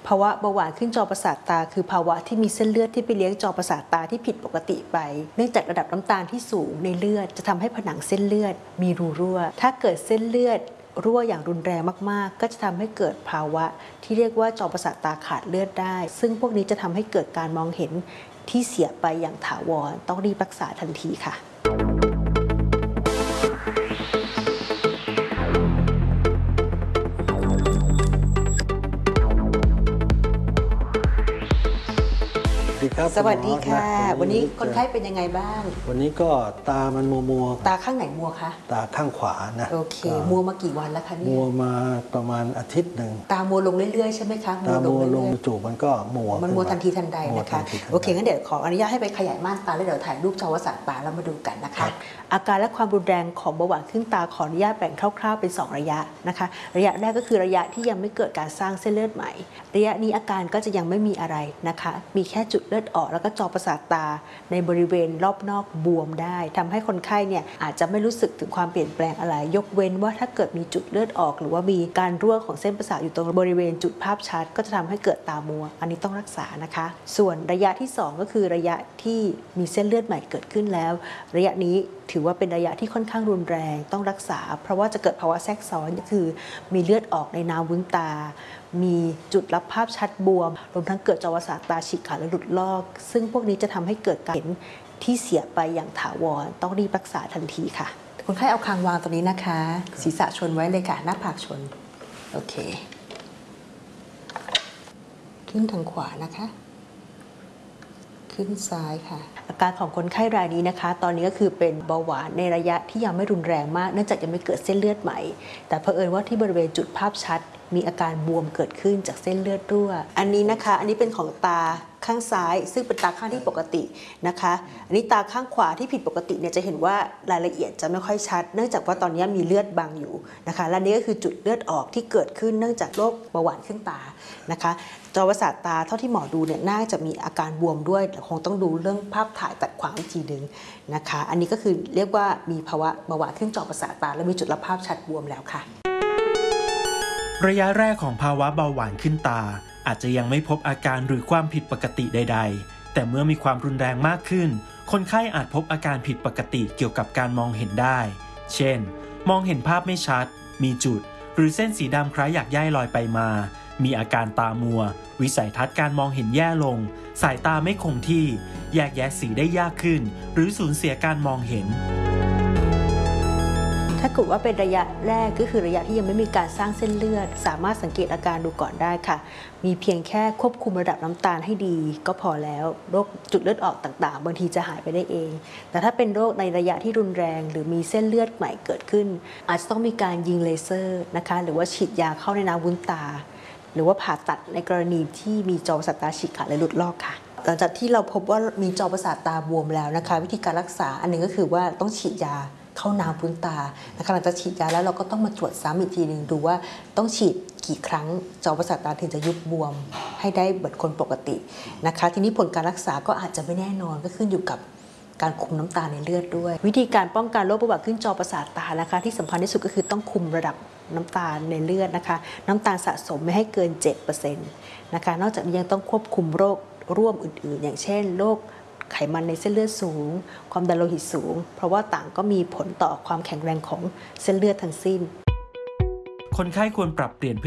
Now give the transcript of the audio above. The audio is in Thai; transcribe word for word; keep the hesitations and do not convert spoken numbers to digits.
ภาวะเบาหวานขึ้นจอประสาทตาคือภาวะที่มีเส้นเลือดที่ไปเลี้ยงจอประสาทตาที่ผิดปกติไปเนื่องจากระดับน้ำตาลที่สูงในเลือดจะทำให้ผนังเส้นเลือดมีรูรั่วถ้าเกิดเส้นเลือดรั่วอย่างรุนแรงมากๆก็จะทำให้เกิดภาวะที่เรียกว่าจอประสาทตาขาดเลือดได้ซึ่งพวกนี้จะทำให้เกิดการมองเห็นที่เสียไปอย่างถาวรต้องรีบรักษาทันทีค่ะสวัสดีค่ะวันนี้คนไข้เป็นยังไงบ้างวันนี้ก็ตามันมัวมัวตาข้างไหนมัวคะตาข้างขวานะโอเคมัวมากี่วันแล้วคะเนี่ยมัวมาประมาณอาทิตย์หนึ่งตามัวลงเรื่อยๆใช่ไหมคะตามัวลงจู่มันก็มัวมันมัวทันทีทันใดนะคะโอเคงั้นเดี๋ยวขออนุญาตให้ไปขยายม่านตาแล้วเดี๋ยวถ่ายรูปจอประสาทตาแล้วมาดูกันนะคะอาการและความรุนแรงของเบาหวานขึ้นตาขออนุญาตแบ่งคร่าวๆเป็นสองระยะนะคะระยะแรกก็คือระยะที่ยังไม่เกิดการสร้างเส้นเลือดใหม่ระยะนี้อาการก็จะยังไม่มีอะไรนะคะมีแค่จุดเลือดออกแล้วก็จอประสาทตาในบริเวณรอบนอกบวมได้ทำให้คนไข้เนี่ยอาจจะไม่รู้สึกถึงความเปลี่ยนแปลงอะไรยกเว้นว่าถ้าเกิดมีจุดเลือดออกหรือว่ามีการรั่วของเส้นประสาทอยู่ตรงบริเวณจุดภาพชัดก็จะทำให้เกิดตามัวอันนี้ต้องรักษานะคะส่วนระยะที่สองก็คือระยะที่มีเส้นเลือดใหม่เกิดขึ้นแล้วระยะนี้ถือว่าเป็นระยะที่ค่อนข้างรุนแรงต้องรักษาเพราะว่าจะเกิดภาวะแทรกซ้อนก็คือมีเลือดออกในน้ำวุ้นตามีจุดรับภาพชัดบวมรวมทั้งเกิดจอประสาทตาฉีกขาดและหลุดลอกซึ่งพวกนี้จะทำให้เกิดการเห็นที่เสียไปอย่างถาวรต้องรีบรักษาทันทีค่ะคนไข้เอาคางวางตรงนี้นะคะศีรษะชนไว้เลยค่ะหน้าผากชนโอเคขึ้นทางขวานะคะขึ้นซ้ายค่ะอาการของคนไข้รายนี้นะคะตอนนี้ก็คือเป็นเบาหวานในระยะที่ยังไม่รุนแรงมากเนื่องจากยังไม่เกิดเส้นเลือดใหม่แต่เผอิญว่าที่บริเวณจุดภาพชัดมีอาการบวมเกิดขึ้นจากเส้นเลือดรั่วอันนี้นะคะอันนี้เป็นของตาข้างซ้ายซึ่งเป็นตาข้างที่ปกตินะคะอันนี้ตาข้างขวาที่ผิดปกติเนี่ยจะเห็นว่ารายละเอียดจะไม่ค่อยชัดเนื่องจากว่าตอนนี้มีเลือดบังอยู่นะคะและนี้ก็คือจุดเลือดออกที่เกิดขึ้นเนื่องจากโรคเบาหวานขึ้นตานะคะจอประสาทตาเท่าที่หมอดูเนี่ยน่าจะมีอาการบวมด้วยคงต้องดูเรื่องภาพถ่ายตัดขวางอีกทีหนึ่งนะคะอันนี้ก็คือเรียกว่ามีภาวะเบาหวานขึ้นจอประสาทตาและมีจุดรับภาพชัดบวมแล้วค่ะระยะแรกของภาวะเบาหวานขึ้นตาอาจจะยังไม่พบอาการหรือความผิดปกติใดๆแต่เมื่อมีความรุนแรงมากขึ้นคนไข้อาจพบอาการผิดปกติเกี่ยวกับการมองเห็นได้เช่นมองเห็นภาพไม่ชัดมีจุดหรือเส้นสีดำคล้ายหยักใยลอยไปมามีอาการตามัววิสัยทัศน์การมองเห็นแย่ลงสายตาไม่คงที่แยกแยะสีได้ยากขึ้นหรือสูญเสียการมองเห็นถ้าเกิดว่าเป็นระยะแรกก็คือระยะที่ยังไม่มีการสร้างเส้นเลือดสามารถสังเกตอาการดูก่อนได้ค่ะมีเพียงแค่ควบคุมระดับน้ำตาลให้ดีก็พอแล้วโรคจุดเลือดออกต่างๆบางทีจะหายไปได้เองแต่ถ้าเป็นโรคในระยะที่รุนแรงหรือมีเส้นเลือดใหม่เกิดขึ้นอาจจะต้องมีการยิงเลเซอร์นะคะหรือว่าฉีดยาเข้าในน้ำวุ้นตาหรือว่าผ่าตัดในกรณีที่มีจอประสาทตาฉีกขาดและหลุดลอกค่ะหลังจากที่เราพบว่ามีจอประสาทตาบวมแล้วนะคะวิธีการรักษาอันหนึ่งก็คือว่าต้องฉีดยาเข้าน้ำวุ้นตานะคะหลังจากฉีดยาแล้วเราก็ต้องมาตรวจซ้ำอีกทีหนึ่งดูว่าต้องฉีดกี่ครั้งจอประสาทตาถึงจะยุบบวมให้ได้เหมือนคนปกตินะคะทีนี้ผลการรักษาก็อาจจะไม่แน่นอนก็ขึ้นอยู่กับการคุมน้ำตาลในเลือดด้วยวิธีการป้องกันโรคเบาหวานขึ้นจอประสาทตานะคะที่สำคัญที่สุดก็คือต้องคุมระดับน้ำตาลในเลือดนะคะน้ำตาลสะสมไม่ให้เกิน เจ็ดเปอร์เซ็นต์ นะคะนอกจากนี้ยังต้องควบคุมโรคร่วมอื่นๆอย่างเช่นโรคไขมันในเส้นเลือดสูงความดันโลหิตสูงเพราะว่าต่างก็มีผลต่อความแข็งแรงของเส้นเลือดทั้งสิ้นคนไข้ควรปรับเปลี่ยน